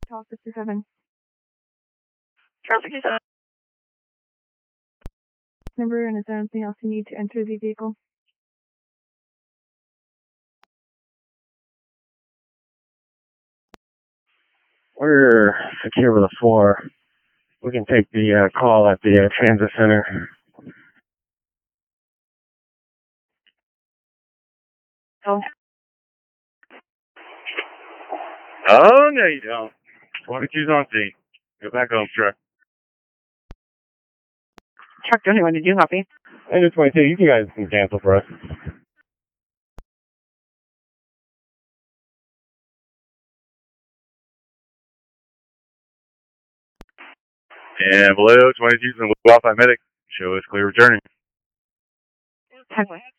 Call 67. Charles 67. Number, and is there anything else you need to enter the vehicle? We're secure with a 4. We can take the call at the transit center. Oh. Oh, no, you don't. 22's on scene. Go back home, truck. Truck 21, did you copy? Engine 22, you guys can cancel for us. And Vallejo, 22's and Wi-Fi medic. Show us clear returning. Headway.